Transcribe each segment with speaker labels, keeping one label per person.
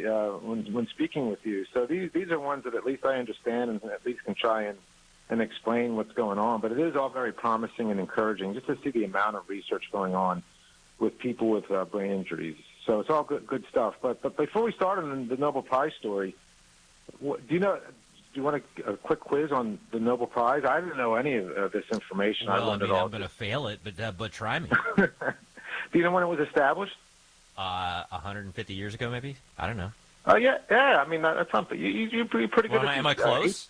Speaker 1: appreciate when speaking with you. So these are ones that at least I understand and at least can try and explain what's going on. But it is all very promising and encouraging just to see the amount of research going on with people with brain injuries. So it's all good stuff. But before we start on the Nobel Prize story, do you want a quick quiz on the Nobel Prize? I didn't know any of this information.
Speaker 2: Well, I'm going to fail it, but try me.
Speaker 1: Do you know when it was established?
Speaker 2: 150 years ago, maybe? I don't know.
Speaker 1: Oh, yeah. I mean, that's something. You're pretty good at
Speaker 2: am I close?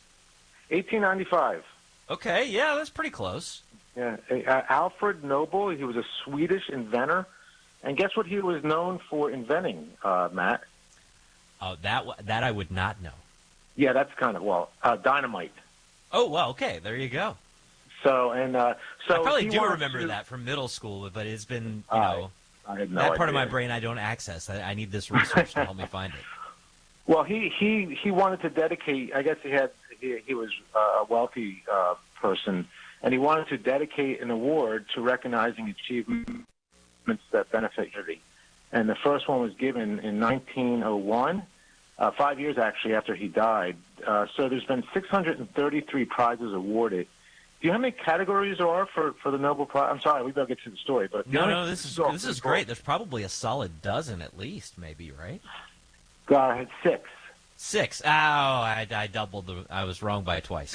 Speaker 1: 1895.
Speaker 2: Okay, yeah, that's pretty close.
Speaker 1: Yeah. Alfred Nobel, he was a Swedish inventor. And guess what he was known for inventing, Matt?
Speaker 2: Oh, that I would not know.
Speaker 1: Yeah, that's kind of, dynamite.
Speaker 2: Oh, well, okay, there you go.
Speaker 1: So, I
Speaker 2: probably do remember that from middle school, but it's been, I
Speaker 1: had no
Speaker 2: that
Speaker 1: idea.
Speaker 2: Part of my brain I don't access. I need this research to help me find it.
Speaker 1: Well, he wanted to dedicate, I guess he was a wealthy person, and he wanted to dedicate an award to recognizing achievements that benefit humanity. And the first one was given in 1901, 5 years actually after he died. So there's been 633 prizes awarded. Do you know how many categories there are for the Nobel Prize? I'm sorry, we better get to the story. But
Speaker 2: no, this is great. There's probably a solid dozen at least, maybe, right?
Speaker 1: I had six.
Speaker 2: Six. Oh, I doubled I was wrong by twice.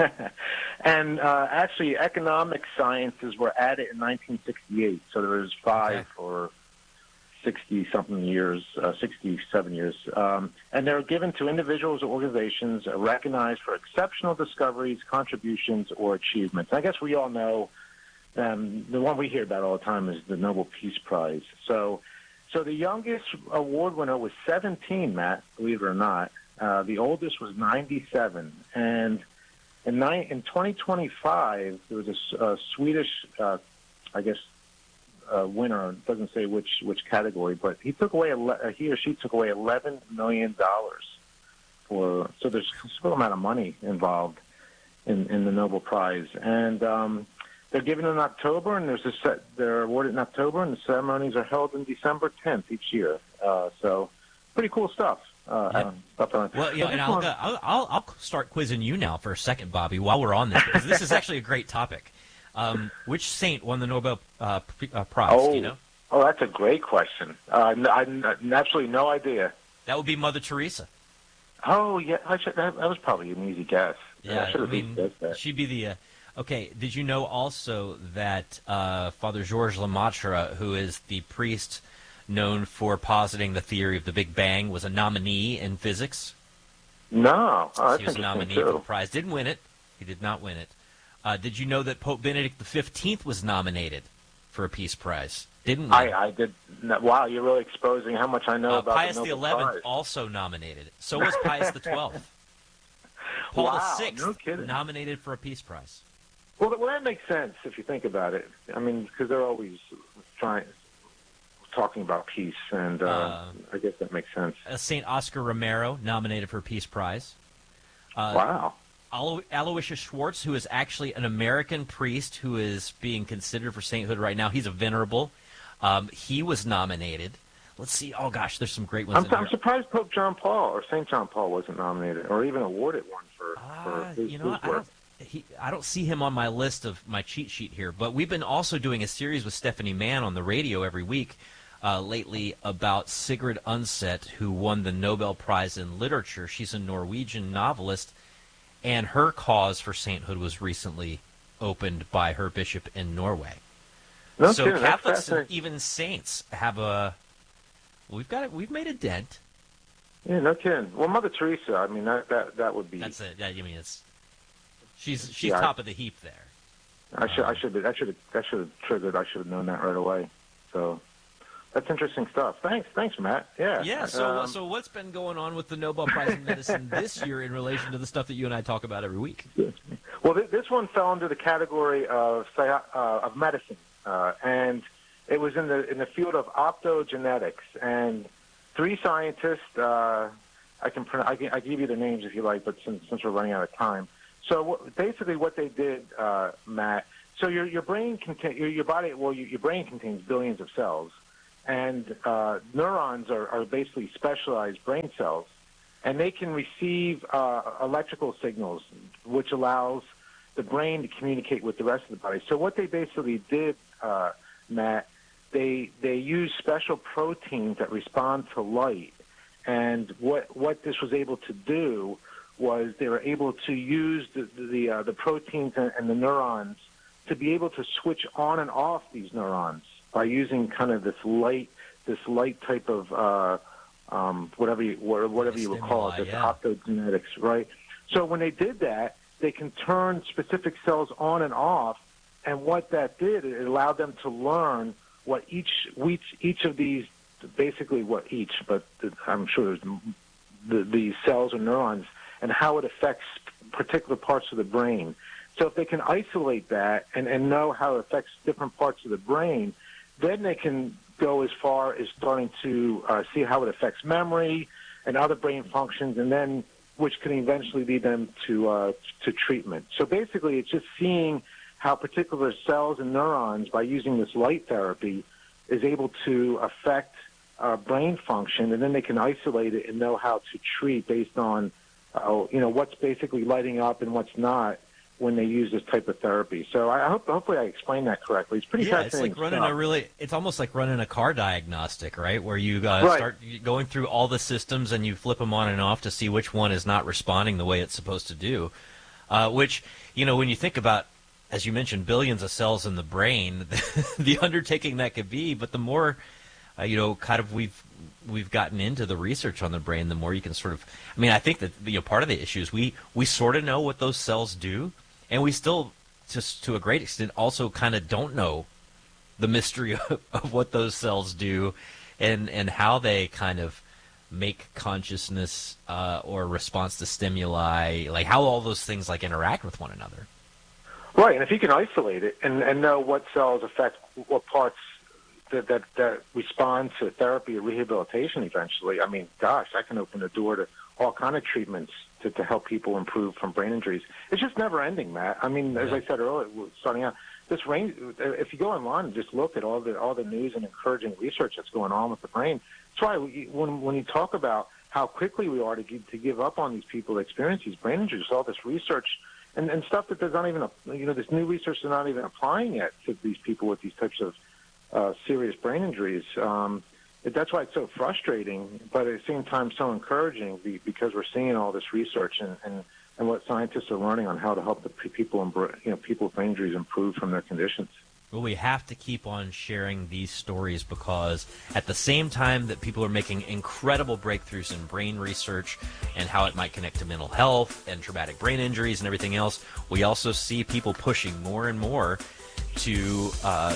Speaker 1: And actually, economic sciences were added in 1968. So there was five for 60-something years, 67 years. And they were given to individuals or organizations recognized for exceptional discoveries, contributions, or achievements. I guess we all know the one we hear about all the time is the Nobel Peace Prize. So the youngest award winner was 17, Matt, believe it or not. The oldest was 97. And in 2025, there was a Swedish, winner. It doesn't say which category, but he or she took away $11 million so there's a small amount of money involved in the Nobel Prize. And they're given in October, and they're awarded in October, and the ceremonies are held in December 10th each year. So pretty cool stuff.
Speaker 2: Well, and I'll start quizzing you now for a second, Bobby, while we're on this, because this is actually a great topic. Which saint won the Nobel Prize? Do you know?
Speaker 1: Oh, that's a great question. I absolutely no idea.
Speaker 2: That would be Mother Teresa.
Speaker 1: Oh, yeah. That was probably an easy guess.
Speaker 2: Yeah,
Speaker 1: I should have guessed that.
Speaker 2: She'd be the... Okay, did you know also that Father Georges Lemaitre, who is the priest known for positing the theory of the Big Bang, was a nominee in physics?
Speaker 1: No. Oh, that's
Speaker 2: he was a nominee for the prize. Didn't win it. He did not win it. Did you know that Pope Benedict XV was nominated for a Peace Prize? Didn't win.
Speaker 1: I did. Wow, you're really exposing how much I know about
Speaker 2: Pius
Speaker 1: the
Speaker 2: XI
Speaker 1: Nobel Prize.
Speaker 2: also nominated. So was Pius XII. Paul VI
Speaker 1: no kidding.
Speaker 2: nominated for a Peace Prize.
Speaker 1: Well, that makes sense if you think about it. I mean, because they're always talking about peace, and I guess that makes sense.
Speaker 2: St. Oscar Romero nominated for a Peace Prize.
Speaker 1: Wow.
Speaker 2: Aloysius Schwartz, who is actually an American priest who is being considered for sainthood right now. He's a venerable. He was nominated. Let's see. Oh, gosh, there's some great ones.
Speaker 1: I'm surprised Pope John Paul or St. John Paul wasn't nominated or even awarded one for his work.
Speaker 2: I don't see him on my list of my cheat sheet here, but we've been also doing a series with Stephanie Mann on the radio every week lately about Sigrid Undset, who won the Nobel Prize in Literature. She's a Norwegian novelist, and her cause for sainthood was recently opened by her bishop in Norway. So Catholics and even saints have we've made a dent.
Speaker 1: Yeah, no kidding. Well, Mother Teresa, I mean that would be.
Speaker 2: That's it. I mean, she's top of the heap there.
Speaker 1: That should have triggered. I should have known that right away. So that's interesting stuff. Thanks, Matt. Yeah.
Speaker 2: Yeah. So what's been going on with the Nobel Prize in Medicine this year in relation to the stuff that you and I talk about every week?
Speaker 1: Well, this one fell into the category of medicine, and it was in the field of optogenetics. And three scientists. I can give you the names if you like, but since we're running out of time. So basically, what they did, Matt. So your brain your brain contains billions of cells, And neurons are basically specialized brain cells, and they can receive electrical signals, which allows the brain to communicate with the rest of the body. So what they basically did, Matt, they used special proteins that respond to light. And what this was able to do was they were able to use the proteins and the neurons to be able to switch on and off these neurons by using kind of this light type of whatever you would call it, this optogenetics, right? So when they did that, they can turn specific cells on and off, and what that did, it allowed them to learn what each of these, basically what each, but I'm sure there's the cells or neurons, and how it affects particular parts of the brain. So if they can isolate that and know how it affects different parts of the brain, then they can go as far as starting to see how it affects memory and other brain functions, and then which can eventually lead them to treatment. So basically, it's just seeing how particular cells and neurons, by using this light therapy, is able to affect brain function, and then they can isolate it and know how to treat based on what's basically lighting up and what's not when they use this type of therapy. So hopefully I explained that correctly. It's pretty fascinating.
Speaker 2: It's like running it's almost like running a car diagnostic, right? Where you start going through all the systems and you flip them on and off to see which one is not responding the way it's supposed to do. Which, when you think about, as you mentioned, billions of cells in the brain, the undertaking that could be, but the more, kind of we've gotten into the research on the brain, the more you can sort of, I think that, part of the issue is we sort of know what those cells do, and we still, just to a great extent, also kind of don't know the mystery of what those cells do and how they kind of make consciousness or response to stimuli, like how all those things like interact with one another.
Speaker 1: Right, and if you can isolate it and know what cells affect what parts that respond to therapy or rehabilitation eventually, gosh, that can open the door to all kind of treatments to help people improve from brain injuries. It's just never ending, Matt. As I said earlier, starting out, if you go online and just look at all the news and encouraging research that's going on with the brain, that's why when you talk about how quickly we are to give up on these people that experience these brain injuries, all this research and stuff that there's not even this new research they're not even applying yet to these people with these types of serious brain injuries. That's why it's so frustrating, but at the same time so encouraging because we're seeing all this research and what scientists are learning on how to help the people with brain injuries improve from their conditions.
Speaker 2: Well, we have to keep on sharing these stories because at the same time that people are making incredible breakthroughs in brain research and how it might connect to mental health and traumatic brain injuries and everything else, we also see people pushing more and more to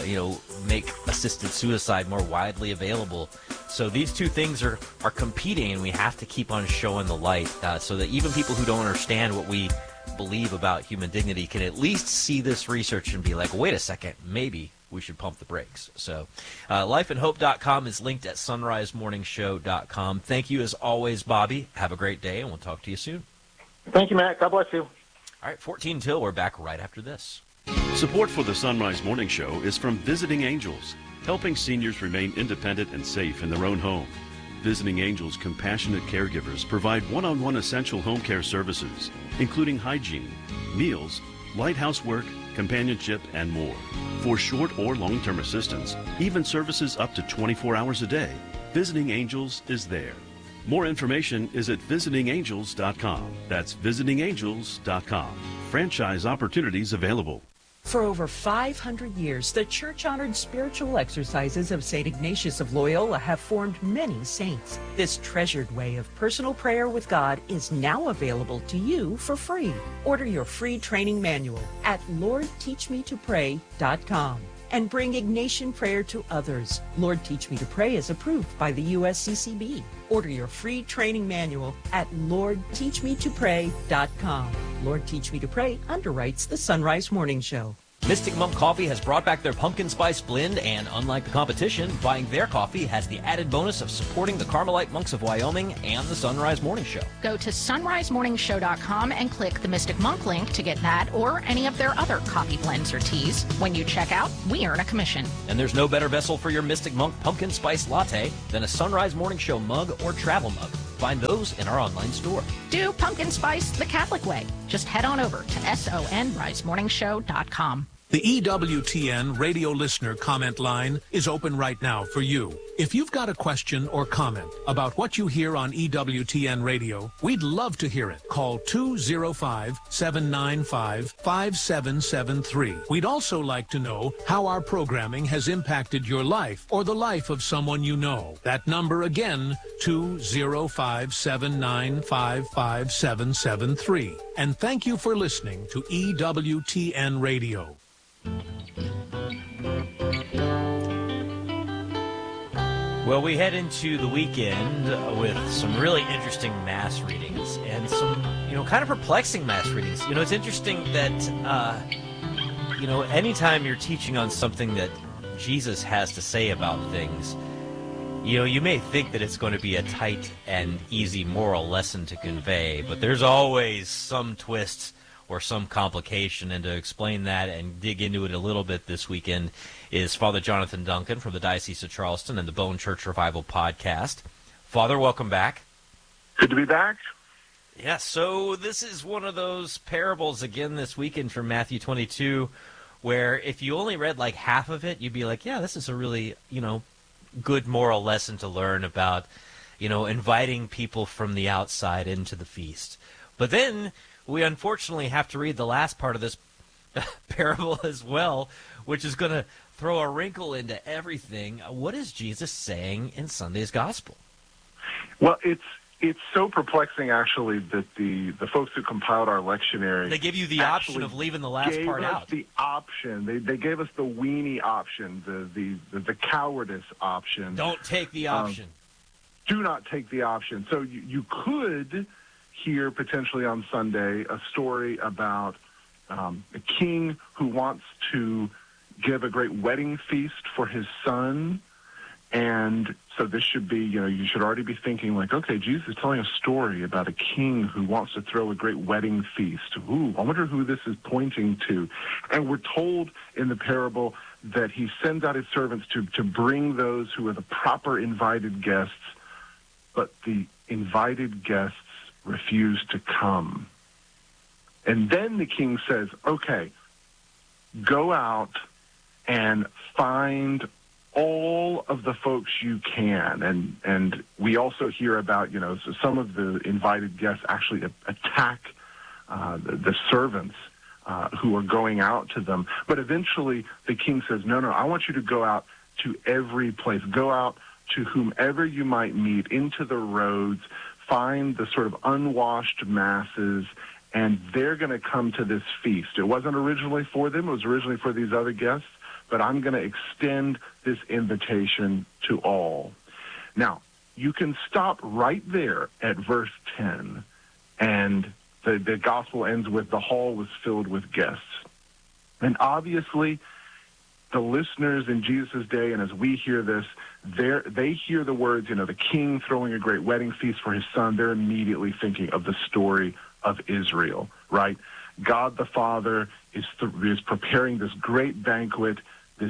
Speaker 2: make assisted suicide more widely available. So these two things are competing, and we have to keep on showing the light so that even people who don't understand what we believe about human dignity can at least see this research and be like, wait a second, maybe we should pump the brakes. So lifeandhope.com is linked at sunrisemorningshow.com. Thank you as always, Bobby. Have a great day, and we'll talk to you soon.
Speaker 1: Thank you, Matt. God bless you.
Speaker 2: All right, 14 till. We're back right after this.
Speaker 3: Support for the Sunrise Morning Show is from Visiting Angels, helping seniors remain independent and safe in their own home. Visiting Angels compassionate caregivers provide one-on-one essential home care services, including hygiene, meals, light housework, companionship, and more. For short or long-term assistance, even services up to 24 hours a day, Visiting Angels is there. More information is at visitingangels.com. That's visitingangels.com. Franchise opportunities available.
Speaker 4: For over 500 years, the church-honored spiritual exercises of St. Ignatius of Loyola have formed many saints. This treasured way of personal prayer with God is now available to you for free. Order your free training manual at LordTeachMeToPray.com and bring Ignatian prayer to others. Lord Teach Me to Pray is approved by the USCCB. Order your free training manual at LordTeachMeToPray.com. Lord Teach Me to Pray underwrites the Sunrise Morning Show.
Speaker 2: Mystic Monk Coffee has brought back their pumpkin spice blend, and unlike the competition, buying their coffee has the added bonus of supporting the Carmelite Monks of Wyoming and the Sunrise Morning Show.
Speaker 5: Go to sunrisemorningshow.com and click the Mystic Monk link to get that or any of their other coffee blends or teas. When you check out, we earn a commission.
Speaker 2: And there's no better vessel for your Mystic Monk pumpkin spice latte than a Sunrise Morning Show mug or travel mug. Find those in our online store.
Speaker 5: Do pumpkin spice the Catholic way. Just head on over to sonrisemorningshow.com.
Speaker 6: The EWTN radio listener comment line is open right now for you. If you've got a question or comment about what you hear on EWTN radio, we'd love to hear it. Call 205-795-5773. We'd also like to know how our programming has impacted your life or the life of someone you know. That number again, 205-795-5773. And thank you for listening to EWTN Radio.
Speaker 2: Well, we head into the weekend with some really interesting mass readings and some, kind of perplexing mass readings. It's interesting that, anytime you're teaching on something that Jesus has to say about things, you may think that it's going to be a tight and easy moral lesson to convey, but there's always some twists or some complication, and to explain that and dig into it a little bit this weekend is Father Jonathan Duncan from the Diocese of Charleston and the Bone Church Revival podcast. Father, welcome back.
Speaker 7: Good to be back.
Speaker 2: Yeah, so this is one of those parables again this weekend from Matthew 22, where if you only read like half of it, you'd be like, yeah, this is a really, good moral lesson to learn about, inviting people from the outside into the feast. But then we unfortunately have to read the last part of this parable as well, which is going to throw a wrinkle into everything. What is Jesus saying in Sunday's gospel?
Speaker 7: Well, it's so perplexing, actually, that the folks who compiled our lectionary,
Speaker 2: they give you the option of leaving the last part out.
Speaker 7: The option. They gave us the weenie option, the cowardice option.
Speaker 2: Don't take the option.
Speaker 7: Do not take the option. So you could hear potentially on Sunday a story about a king who wants to give a great wedding feast for his son. And so this should be, you should already be thinking like, okay, Jesus is telling a story about a king who wants to throw a great wedding feast. Ooh, I wonder who this is pointing to. And we're told in the parable that he sends out his servants to bring those who are the proper invited guests, but the invited guests refuse to come. And then the king says, okay, go out and find all of the folks you can. And we also hear about, so some of the invited guests actually attack the servants who are going out to them. But eventually the king says, no, I want you to go out to every place. Go out to whomever you might meet, into the roads, find the sort of unwashed masses, and they're going to come to this feast. It wasn't originally for them. It was originally for these other guests, but I'm going to extend this invitation to all. Now, you can stop right there at verse 10, and the gospel ends with the hall was filled with guests. And obviously, the listeners in Jesus' day, and as we hear this, they hear the words, the king throwing a great wedding feast for his son. They're immediately thinking of the story of Israel, right? God the Father is preparing this great banquet,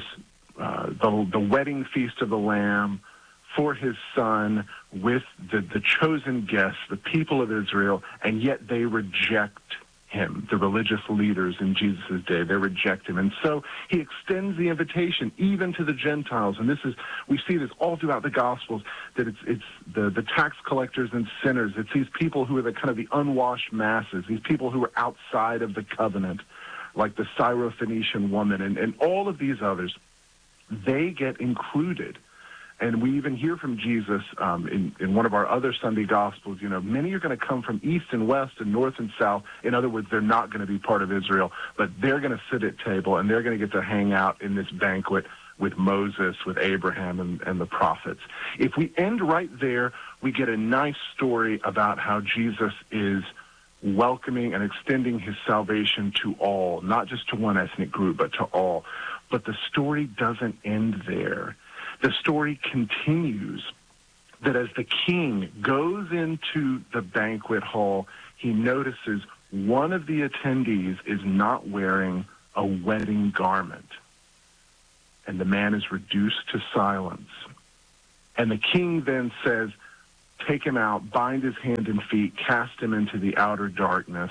Speaker 7: the wedding feast of the Lamb for his son with the chosen guests, the people of Israel, and yet they reject him, the religious leaders in Jesus' day. They reject him. And so he extends the invitation even to the Gentiles. And we see this all throughout the Gospels, that it's the tax collectors and sinners. It's these people who are the kind of the unwashed masses, these people who are outside of the covenant, like the Syrophoenician woman and all of these others. They get included. And we even hear from Jesus in one of our other Sunday Gospels, many are going to come from east and west and north and south. In other words, they're not going to be part of Israel, but they're going to sit at table and they're going to get to hang out in this banquet with Moses, with Abraham, and the prophets. If we end right there, we get a nice story about how Jesus is welcoming and extending his salvation to all, not just to one ethnic group, but to all. But the story doesn't end there. The story continues that as the king goes into the banquet hall, he notices one of the attendees is not wearing a wedding garment. And the man is reduced to silence. And the king then says, take him out, bind his hand and feet, cast him into the outer darkness.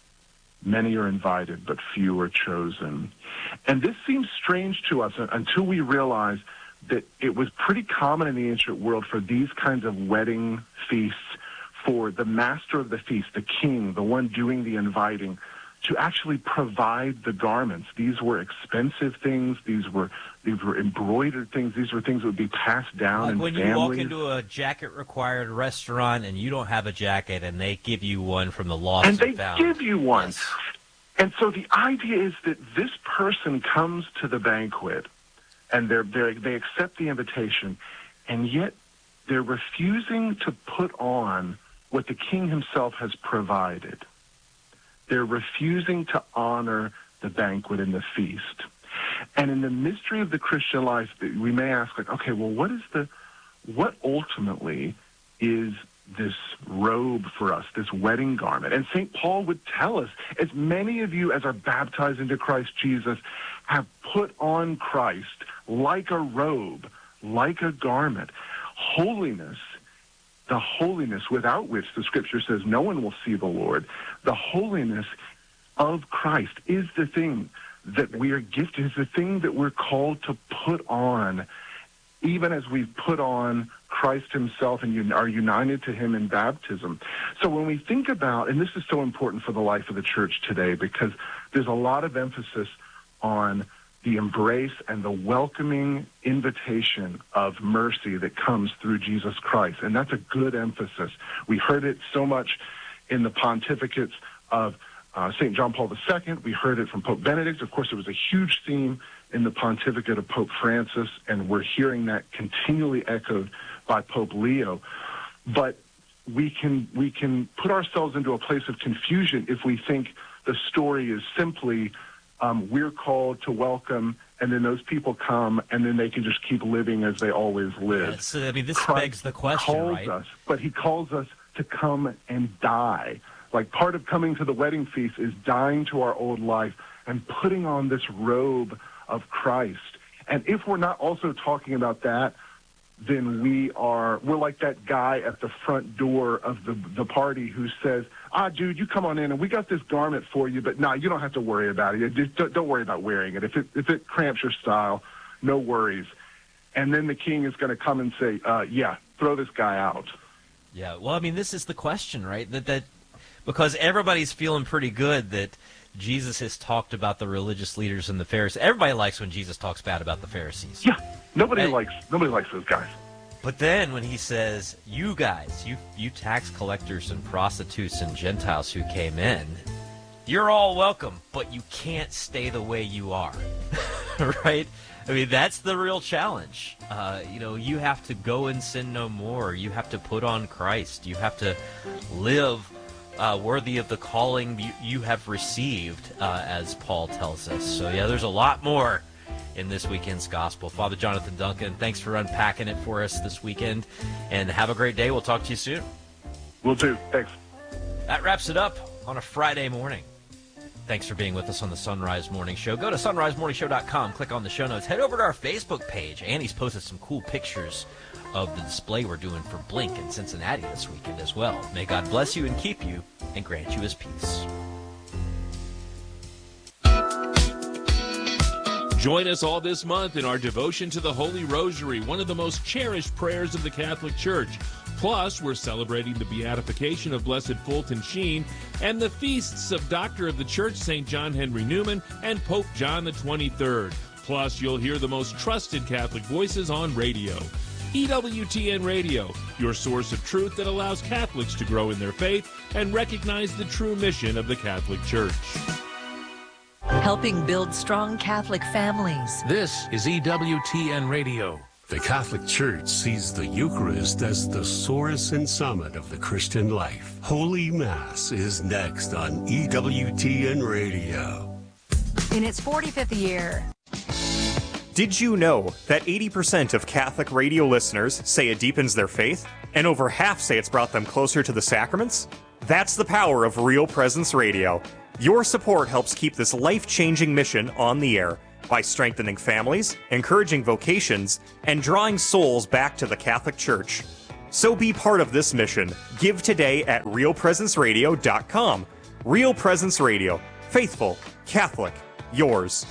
Speaker 7: Many are invited, but few are chosen. And this seems strange to us until we realize that it was pretty common in the ancient world for these kinds of wedding feasts, for the master of the feast, the king, the one doing the inviting, to actually provide the garments. These were expensive things. These were embroidered things. These were things that would be passed down in
Speaker 2: families. Like when you walk into a jacket-required restaurant and you don't have a jacket, and they give you one from the lost and found.
Speaker 7: And they give you one.
Speaker 2: Yes.
Speaker 7: And so the idea is that this person comes to the banquet, and they accept the invitation, and yet they're refusing to put on what the king himself has provided. They're refusing to honor the banquet and the feast. And in the mystery of the Christian life, we may ask, like, okay, well, what ultimately is this robe for us, this wedding garment? And St. Paul would tell us, as many of you as are baptized into Christ Jesus have put on Christ like a robe, like a garment. Holiness, the holiness without which the Scripture says no one will see the Lord, the holiness of Christ is the thing that we are gifted, is the thing that we're called to put on, even as we've put on Christ himself and are united to him in baptism. So when we think about, and this is so important for the life of the church today, because there's a lot of emphasis on the embrace and the welcoming invitation of mercy that comes through Jesus Christ. And that's a good emphasis. We heard it so much in the pontificates of St. John Paul II. We heard it from Pope Benedict. Of course, it was a huge theme in the pontificate of Pope Francis, and we're hearing that continually echoed by Pope Leo. But we can put ourselves into a place of confusion if we think the story is simply we're called to welcome, and then those people come, and then they can just keep living as they always live.
Speaker 2: I mean, this
Speaker 7: Christ
Speaker 2: begs the question,
Speaker 7: calls
Speaker 2: right?
Speaker 7: us, but he calls us to come and die. Like, part of coming to the wedding feast is dying to our old life and putting on this robe of Christ. And if we're not also talking about that, then we're like that guy at the front door of the party who says, dude, you come on in and we got this garment for you, but you don't have to worry about it. Just don't worry about wearing it. If it cramps your style, no worries. And then the king is going to come and say, throw this guy out.
Speaker 2: Yeah, well, I mean, this is the question, right? That because everybody's feeling pretty good that Jesus has talked about the religious leaders and the Pharisees. Everybody likes when Jesus talks bad about the Pharisees.
Speaker 7: Yeah, nobody likes those guys.
Speaker 2: But then when he says, you guys, you tax collectors and prostitutes and Gentiles who came in, you're all welcome, but you can't stay the way you are, right? I mean, that's the real challenge. You have to go and sin no more. You have to put on Christ. You have to live worthy of the calling you have received, as Paul tells us. So, there's a lot more in this weekend's gospel. Father Jonathan Duncan, thanks for unpacking it for us this weekend, and have a great day. We'll talk to you soon.
Speaker 7: Will do. Thanks.
Speaker 2: That wraps it up on a Friday morning. Thanks for being with us on the Sunrise Morning Show. Go to sunrisemorningshow.com, click on the show notes, head over to our Facebook page. Annie's posted some cool pictures of the display we're doing for Blink in Cincinnati this weekend as well. May God bless you and keep you and grant you his peace.
Speaker 8: Join us all this month in our devotion to the Holy Rosary, one of the most cherished prayers of the Catholic Church. Plus, we're celebrating the beatification of Blessed Fulton Sheen and the feasts of Doctor of the Church, St. John Henry Newman, and Pope John the 23rd. Plus, you'll hear the most trusted Catholic voices on radio. EWTN Radio, your source of truth that allows Catholics to grow in their faith and recognize the true mission of the Catholic Church.
Speaker 9: Helping build strong Catholic families.
Speaker 6: This is EWTN Radio.
Speaker 9: The Catholic Church sees the Eucharist as the source and summit of the Christian life. Holy Mass is next on EWTN Radio.
Speaker 10: In its 45th year.
Speaker 11: Did you know that 80% of Catholic radio listeners say it deepens their faith, and over half say it's brought them closer to the sacraments? That's the power of Real Presence Radio. Your support helps keep this life-changing mission on the air by strengthening families, encouraging vocations, and drawing souls back to the Catholic Church. So be part of this mission. Give today at realpresenceradio.com. Real Presence Radio. Faithful, Catholic, yours.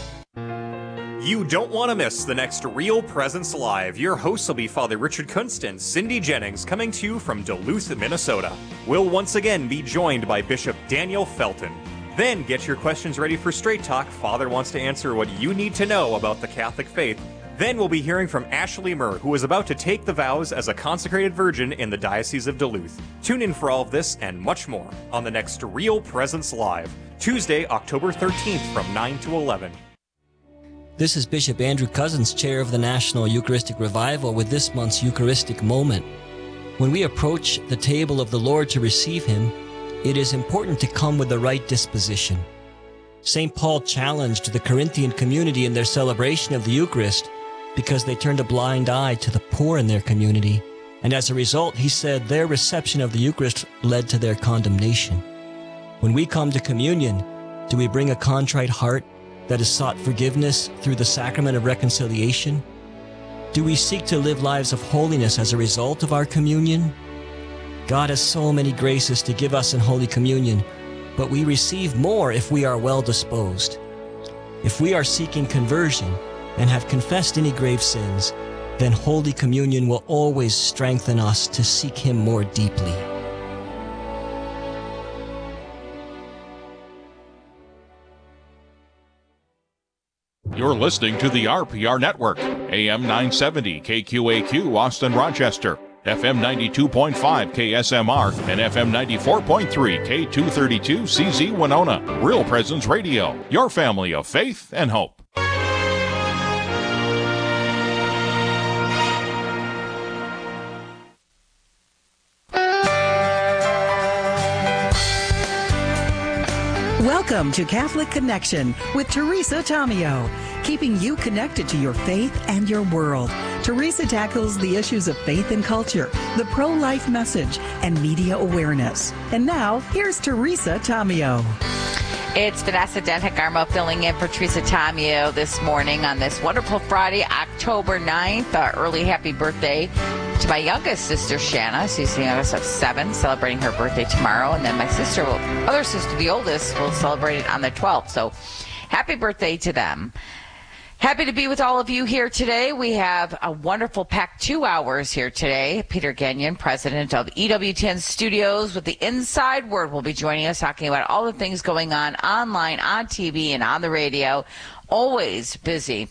Speaker 11: You don't want to miss the next Real Presence Live. Your hosts will be Father Richard Kunst and Cindy Jennings, coming to you from Duluth, Minnesota. We'll once again be joined by Bishop Daniel Felton. Then get your questions ready for Straight Talk. Father wants to answer what you need to know about the Catholic faith. Then we'll be hearing from Ashley Murr, who is about to take the vows as a consecrated virgin in the Diocese of Duluth. Tune in for all of this and much more on the next Real Presence Live, Tuesday, October 13th from 9 to 11.
Speaker 12: This is Bishop Andrew Cousins, chair of the National Eucharistic Revival, with this month's Eucharistic Moment. When we approach the table of the Lord to receive Him, it is important to come with the right disposition. St. Paul challenged the Corinthian community in their celebration of the Eucharist because they turned a blind eye to the poor in their community, and as a result, he said their reception of the Eucharist led to their condemnation. When we come to communion, do we bring a contrite heart that has sought forgiveness through the sacrament of reconciliation? Do we seek to live lives of holiness as a result of our communion? God has so many graces to give us in Holy Communion, but we receive more if we are well disposed. If we are seeking conversion and have confessed any grave sins, then Holy Communion will always strengthen us to seek Him more deeply.
Speaker 13: You're listening to the RPR Network, AM 970 KQAQ Austin Rochester, FM 92.5 KSMR, and FM 94.3 K232 CZ Winona. Real Presence Radio, your family of faith and hope.
Speaker 14: Welcome to Catholic Connection with Teresa Tomeo, keeping you connected to your faith and your world. Teresa tackles the issues of faith and culture, the pro-life message, and media awareness. And now, here's Teresa Tomeo.
Speaker 15: It's Vanessa Denhick-Armo filling in for Teresa Tomeo this morning on this wonderful Friday, October 9th. Early happy birthday to my youngest sister, Shanna. She's the youngest of 7, celebrating her birthday tomorrow. And then my other sister, the oldest, will celebrate it on the 12th. So happy birthday to them. Happy to be with all of you here today. We have a wonderful packed 2 hours here today. Peter Gagnon, president of EWTN Studios with the Inside Word, will be joining us, talking about all the things going on online, on TV, and on the radio. Always busy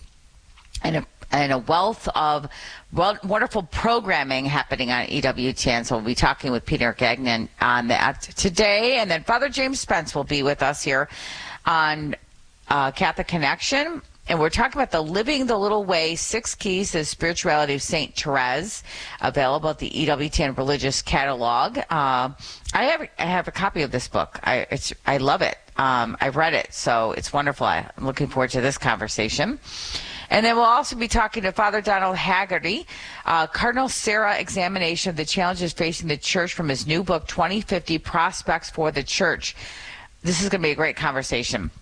Speaker 15: and a wealth of wonderful programming happening on EWTN. So we'll be talking with Peter Gagnon on that today. And then Father James Spence will be with us here on Catholic Connection. And we're talking about the Living the Little Way, 6 Keys to the Spirituality of St. Therese, available at the EWTN Religious Catalog. I have a copy of this book. I love it. I've read it, so it's wonderful. I'm looking forward to this conversation. And then we'll also be talking to Father Donald Haggerty, Cardinal Sarah examination of the challenges facing the Church from his new book, 2050 Prospects for the Church. This is going to be a great conversation.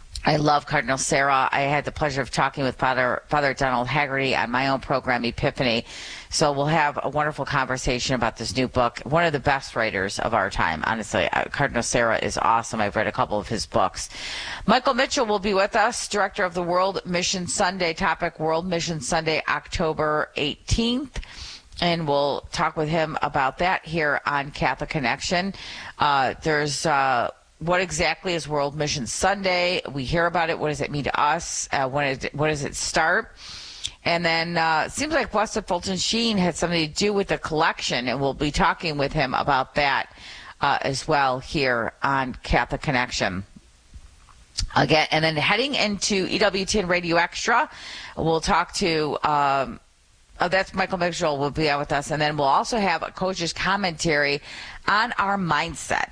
Speaker 15: I love Cardinal Sarah. I had the pleasure of talking with Father Donald Haggerty on my own program, Epiphany. So we'll have a wonderful conversation about this new book. One of the best writers of our time, honestly. Cardinal Sarah is awesome. I've read a couple of his books. Michael Mitchell will be with us, director of the World Mission Sunday topic, World Mission Sunday, October 18th. And we'll talk with him about that here on Catholic Connection. What exactly is World Mission Sunday? We hear about it. What does it mean to us? When does it start? And then it seems like Blessed Fulton Sheen had something to do with the collection, and we'll be talking with him about that as well here on Catholic Connection. Again, and then heading into EWTN Radio Extra, we'll talk to That's Michael Mitchell will be on with us. And then we'll also have a coach's commentary on our mindset,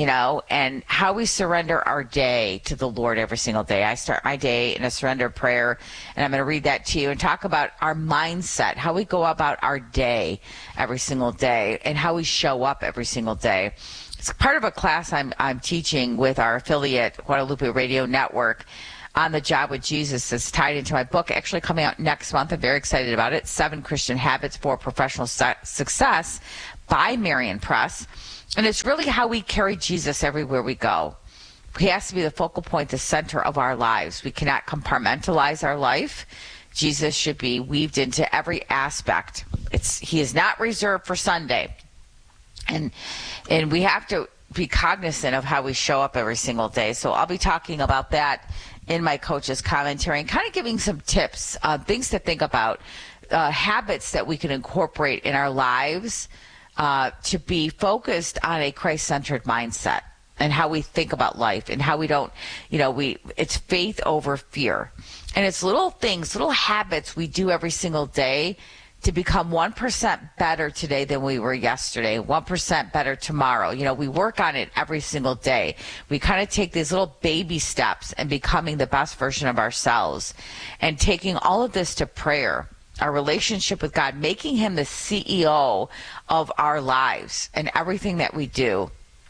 Speaker 15: and how we surrender our day to the Lord every single day. I start my day in a surrender prayer, and I'm going to read that to you and talk about our mindset, how we go about our day every single day, and how we show up every single day. It's part of a class I'm teaching with our affiliate, Guadalupe Radio Network, on the job with Jesus. That's tied into my book, actually coming out next month. I'm very excited about it. 7 Christian Habits for Professional Success by Marian Press. And it's really how we carry Jesus everywhere we go. He has to be the focal point, the center of our lives. We cannot compartmentalize our life. Jesus should be weaved into every aspect. He is not reserved for Sunday. And we have to be cognizant of how we show up every single day. So I'll be talking about that in my coach's commentary and kind of giving some tips, things to think about, habits that we can incorporate in our lives to be focused on a Christ-centered mindset and how we think about life and how we don't, it's faith over fear. And it's little things, little habits we do every single day to become 1% better today than we were yesterday, 1% better tomorrow. We work on it every single day. We kind of take these little baby steps and becoming the best version of ourselves and taking all of this to prayer, our relationship with God, making him the CEO of our lives and everything that we do.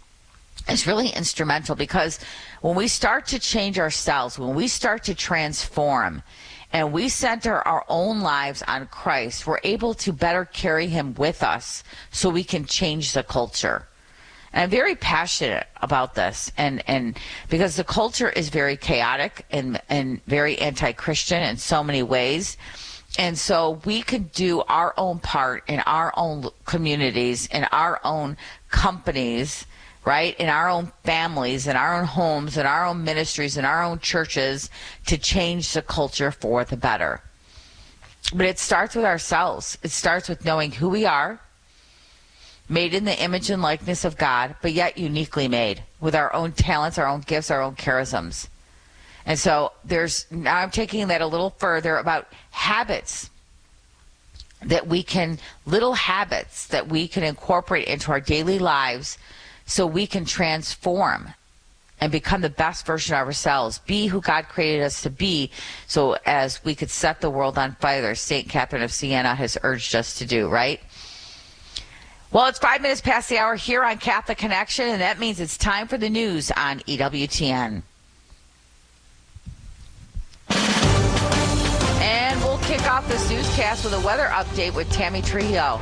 Speaker 15: Is really instrumental, because when we start to change ourselves, when we start to transform, and we center our own lives on Christ, we're able to better carry him with us so we can change the culture. And I'm very passionate about this, and because the culture is very chaotic and very anti-Christian in so many ways. And so we could do our own part in our own communities, in our own companies, right, in our own families, in our own homes, in our own ministries, in our own churches, to change the culture for the better. But it starts with ourselves. It starts with knowing who we are, made in the image and likeness of God, but yet uniquely made, with our own talents, our own gifts, our own charisms. And so now I'm taking that a little further about habits little habits that we can incorporate into our daily lives so we can transform and become the best version of ourselves, be who God created us to be, so as we could set the world on fire, St. Catherine of Siena has urged us to do, right? Well, it's 5 minutes past the hour here on Catholic Connection, and that means it's time for the news on EWTN. And we'll kick off this newscast with a weather update with Tammy Trujillo.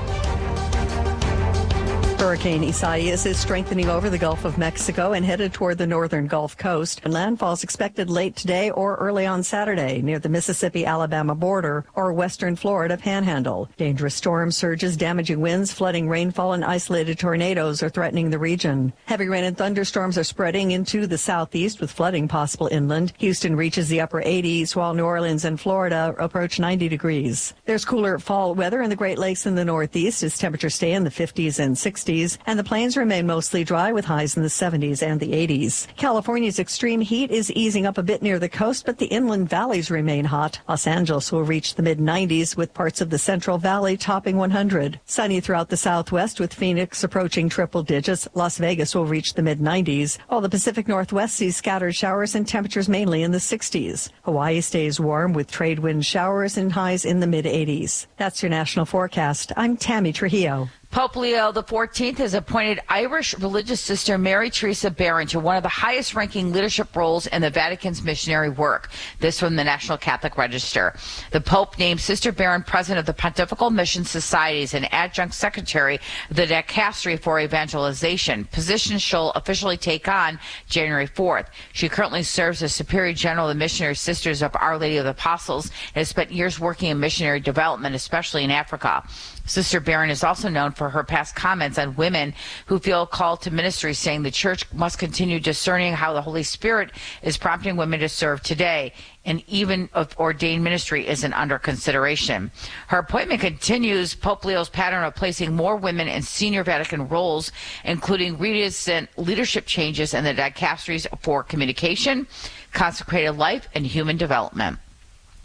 Speaker 14: Hurricane Isaias is strengthening over the Gulf of Mexico and headed toward the northern Gulf Coast. Landfall is expected late today or early on Saturday near the Mississippi-Alabama border or western Florida panhandle. Dangerous storm surges, damaging winds, flooding rainfall, and isolated tornadoes are threatening the region. Heavy rain and thunderstorms are spreading into the southeast with flooding possible inland. Houston reaches the upper 80s while New Orleans and Florida approach 90 degrees. There's cooler fall weather in the Great Lakes in the northeast as temperatures stay in the 50s and 60s. And the plains remain mostly dry with highs in the 70s and the 80s. California's extreme heat is easing up a bit near the coast, but the inland valleys remain hot. Los Angeles will reach the mid-90s with parts of the Central Valley topping 100. Sunny throughout the southwest with Phoenix approaching triple digits. Las Vegas will reach the mid-90s, while the Pacific Northwest sees scattered showers and temperatures mainly in the 60s. Hawaii stays warm with trade wind showers and highs in the mid-80s. That's your national forecast. I'm Tammy Trujillo.
Speaker 15: Pope Leo XIV has appointed Irish religious sister Mary Teresa Barron to one of the highest-ranking leadership roles in the Vatican's missionary work. This from the National Catholic Register. The Pope named Sister Barron president of the Pontifical Mission Societies and adjunct secretary of the Dicastery for Evangelization, position she'll officially take on January 4th. She currently serves as Superior General of the Missionary Sisters of Our Lady of the Apostles and has spent years working in missionary development, especially in Africa. Sister Barron is also known for her past comments on women who feel called to ministry, saying the church must continue discerning how the Holy Spirit is prompting women to serve today, and even if ordained ministry isn't under consideration. Her appointment continues Pope Leo's pattern of placing more women in senior Vatican roles, including recent leadership changes in the dicasteries for communication, consecrated life, and human development.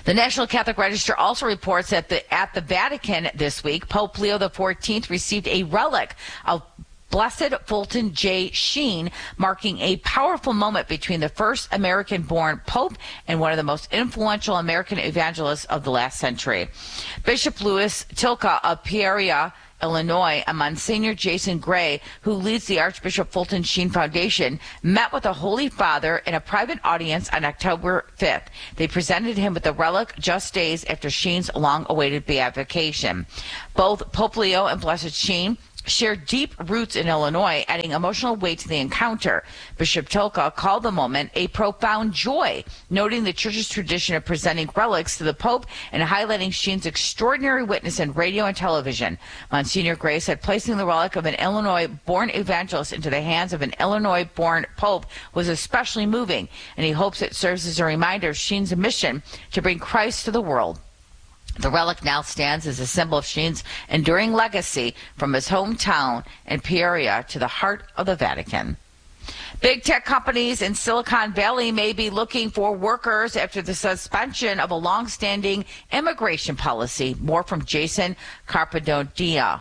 Speaker 15: The National Catholic Register also reports that at the Vatican this week, Pope Leo XIV received a relic of Blessed Fulton J. Sheen, marking a powerful moment between the first American-born pope and one of the most influential American evangelists of the last century. Bishop Louis Tilka of Peoria, Illinois, and Monsignor Jason Gray, who leads the Archbishop Fulton Sheen Foundation, met with the Holy Father in a private audience on October 5th. They presented him with the relic just days after Sheen's long-awaited beatification. Both Pope Leo and Blessed Sheen share deep roots in Illinois, adding emotional weight to the encounter. Bishop Tilka called the moment a profound joy, noting the church's tradition of presenting relics to the Pope and highlighting Sheen's extraordinary witness in radio and television. Monsignor Gray said placing the relic of an Illinois-born evangelist into the hands of an Illinois-born Pope was especially moving, and he hopes it serves as a reminder of Sheen's mission to bring Christ to the world. The relic now stands as a symbol of Sheen's enduring legacy from his hometown in Peoria to the heart of the Vatican. Big tech companies in Silicon Valley may be looking for workers after the suspension of a long-standing immigration policy. More from Jason Carpadonia.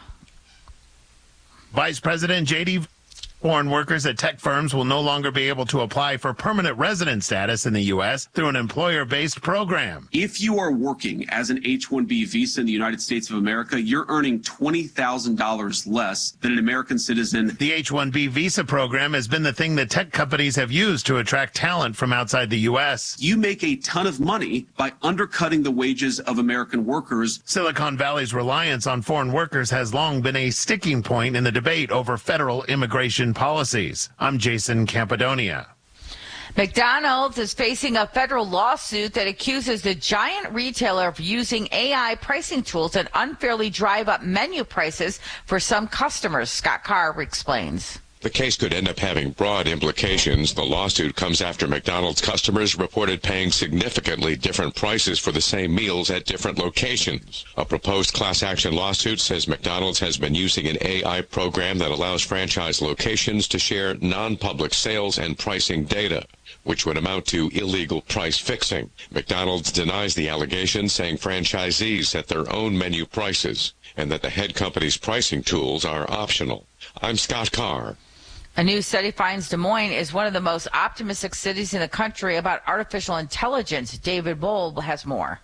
Speaker 16: Vice President J.D. Foreign workers at tech firms will no longer be able to apply for permanent resident status in the U.S. through an employer-based program.
Speaker 17: If you are working as an H-1B visa in the United States of America, you're earning $20,000 less than an American citizen.
Speaker 16: The H-1B visa program has been the thing that tech companies have used to attract talent from outside the U.S.
Speaker 17: You make a ton of money by undercutting the wages of American workers.
Speaker 16: Silicon Valley's reliance on foreign workers has long been a sticking point in the debate over federal immigration policies. I'm Jason Campidonia.
Speaker 15: McDonald's is facing a federal lawsuit that accuses the giant retailer of using AI pricing tools that unfairly drive up menu prices for some customers. Scott Carr explains.
Speaker 18: The case could end up having broad implications. The lawsuit comes after McDonald's customers reported paying significantly different prices for the same meals at different locations. A proposed class action lawsuit says McDonald's has been using an AI program that allows franchise locations to share non-public sales and pricing data, which would amount to illegal price fixing. McDonald's denies the allegation, saying franchisees set their own menu prices and that the head company's pricing tools are optional. I'm Scott Carr.
Speaker 15: A new study finds Des Moines is one of the most optimistic cities in the country about artificial intelligence. David Bold has more.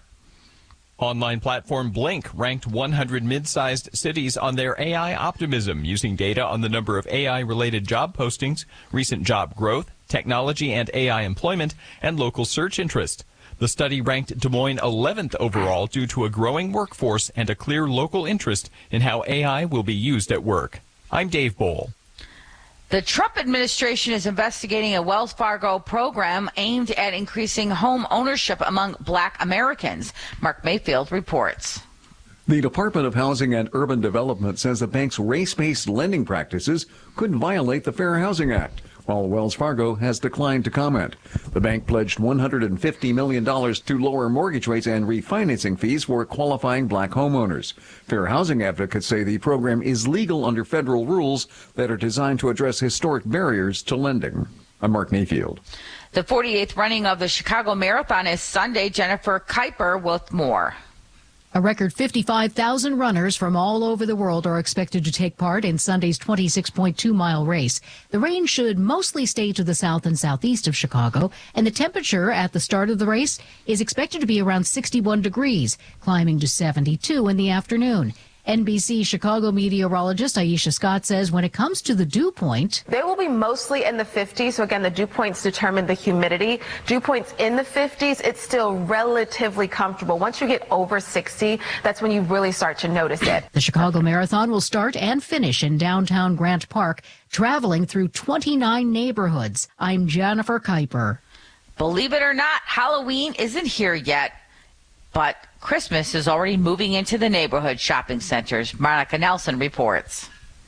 Speaker 19: Online platform Blink ranked 100 mid-sized cities on their AI optimism, using data on the number of AI-related job postings, recent job growth, technology and AI employment, and local search interest. The study ranked Des Moines 11th overall due to a growing workforce and a clear local interest in how AI will be used at work. I'm Dave Bohl.
Speaker 15: The Trump administration is investigating a Wells Fargo program aimed at increasing home ownership among Black Americans. Mark Mayfield reports.
Speaker 20: The Department of Housing and Urban Development says the bank's race-based lending practices could violate the Fair Housing Act, while Wells Fargo has declined to comment. The bank pledged $150 million to lower mortgage rates and refinancing fees for qualifying Black homeowners. Fair housing advocates say the program is legal under federal rules that are designed to address historic barriers to lending. I'm Mark Mayfield.
Speaker 15: The 48th running of the Chicago Marathon is Sunday. Jennifer Kuiper with more.
Speaker 21: A record 55,000 runners from all over the world are expected to take part in Sunday's 26.2-mile race. The rain should mostly stay to the south and southeast of Chicago, and the temperature at the start of the race is expected to be around 61 degrees, climbing to 72 in the afternoon. NBC Chicago meteorologist Aisha Scott says when it comes to the dew point,
Speaker 22: they will be mostly in the 50s. So again, the dew points determine the humidity. Dew points in the 50s, it's still relatively comfortable. Once you get over 60, that's when you really start to notice it.
Speaker 21: The Chicago Marathon will start and finish in downtown Grant Park, traveling through 29 neighborhoods. I'm Jennifer Kuiper.
Speaker 15: Believe it or not, Halloween isn't here yet, but Christmas is already moving into the neighborhood shopping centers. Monica Nelson reports.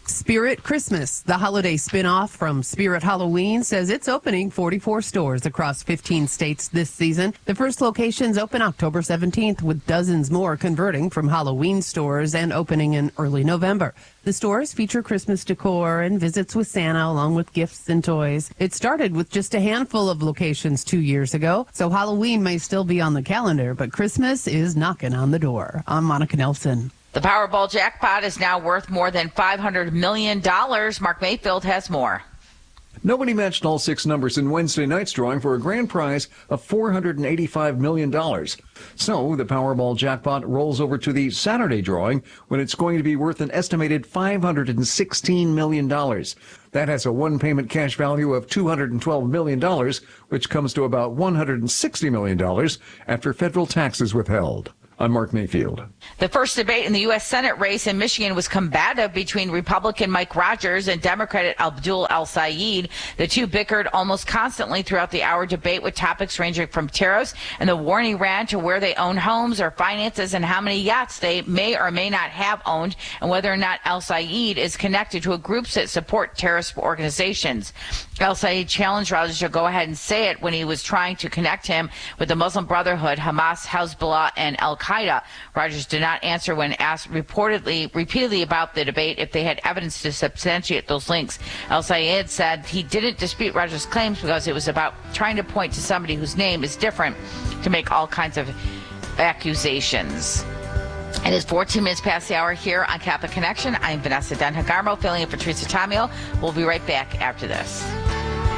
Speaker 1: Spirit Christmas, the holiday spin-off from Spirit Halloween, says it's opening 44 stores across 15 states this season. The first locations open October 17th, with dozens more converting from Halloween stores and opening in early November. The stores feature Christmas decor and visits with Santa, along with gifts and toys. It started with just a handful of locations 2 years ago, so Halloween may still be on the calendar, but Christmas is knocking on the door. I'm Monica Nelson.
Speaker 15: The Powerball jackpot is now worth more than $500 million. Mark Mayfield has more.
Speaker 20: Nobody matched all 6 numbers in Wednesday night's drawing for a grand prize of $485 million. So the Powerball jackpot rolls over to the Saturday drawing, when it's going to be worth an estimated $516 million. That has a one-payment cash value of $212 million, which comes to about $160 million after federal taxes withheld. I'm Mark Mayfield.
Speaker 15: The first debate in the U.S. Senate race in Michigan was combative between Republican Mike Rogers and Democrat Abdul El-Sayed. The two bickered almost constantly throughout the hour debate, with topics ranging from tariffs and the war in Iran to where they own homes or finances and how many yachts they may or may not have owned, and whether or not El-Sayed is connected to groups that support terrorist organizations. El-Sayed challenged Rogers to go ahead and say it when he was trying to connect him with the Muslim Brotherhood, Hamas, Hezbollah, and Al-Qaeda. Rogers did not answer when asked repeatedly about the debate if they had evidence to substantiate those links. El-Sayed said he didn't dispute Rogers' claims because it was about trying to point to somebody whose name is different to make all kinds of accusations. It is 14 minutes past the hour here on Catholic Connection. I'm Vanessa Den Hagarmo, filling in for Teresa Tomeo. We'll be right back after this.